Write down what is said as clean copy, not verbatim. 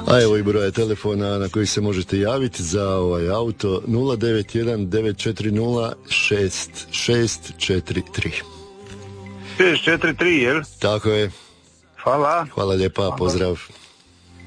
A evo i broja telefona na koji se možete javiti za ovaj auto 091 940 6643. 643, jel? Tako je. Hvala. Hvala lijepa, pozdrav.